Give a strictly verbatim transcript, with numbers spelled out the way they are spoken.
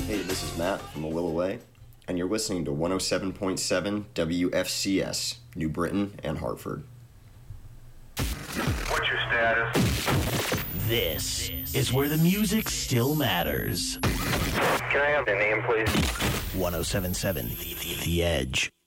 Hey, this is Matt from the Willow Way, and you're listening to one oh seven point seven W F C S, New Britain and Hartford. What's your status? This is where the music still matters. Can I have the name, please? one oh seven point seven The Edge.